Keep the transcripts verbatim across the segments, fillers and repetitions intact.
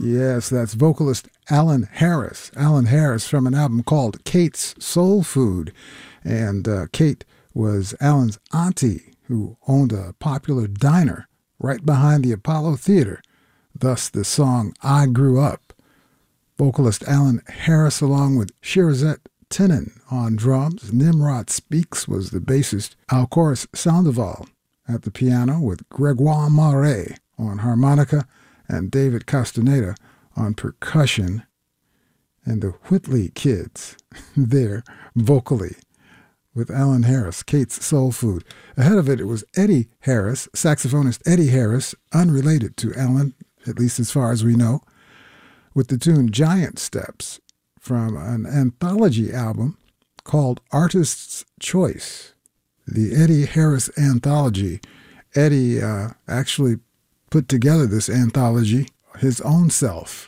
Yes, that's vocalist Alan Harris. Alan Harris from an album called Kate's Soul Food. And uh, Kate was Alan's auntie who owned a popular diner right behind the Apollo Theater. Thus the song I Grew Up. Vocalist Alan Harris along with Shirazette Tenen on drums. Nimrod Speaks was the bassist. Alcoris Sandoval at the piano with Gregoire Marais on harmonica and David Castaneda on percussion. And the Whitley Kids there vocally with Alan Harris, Kate's Soul Food. Ahead of it, it was Eddie Harris, saxophonist Eddie Harris, unrelated to Alan, at least as far as we know, with the tune Giant Steps from an anthology album called Artist's Choice. The Eddie Harris Anthology. Eddie uh, actually put together this anthology his own self.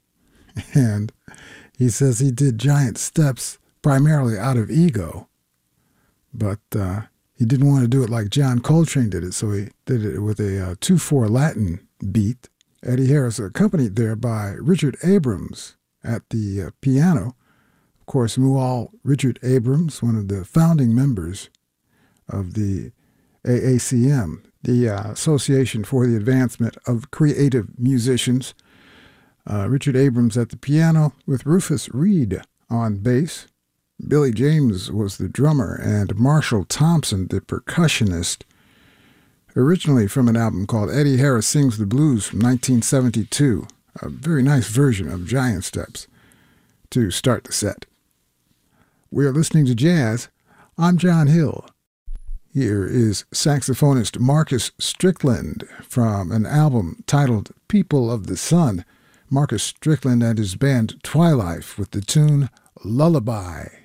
And he says he did Giant Steps primarily out of ego. But uh, he didn't want to do it like John Coltrane did it, so he did it with a uh, two four Latin beat. Eddie Harris, accompanied there by Richard Abrams at the uh, piano. Of course, Mual Richard Abrams, one of the founding members of the A A C M, the uh, Association for the Advancement of Creative Musicians. Uh, Richard Abrams at the piano with Rufus Reid on bass. Billy James was the drummer, and Marshall Thompson, the percussionist, originally from an album called Eddie Harris Sings the Blues from nineteen seventy-two, a very nice version of Giant Steps to start the set. We're listening to jazz. I'm John Hill. Here is saxophonist Marcus Strickland from an album titled People of the Sun. Marcus Strickland and his band Twilife with the tune Lullaby.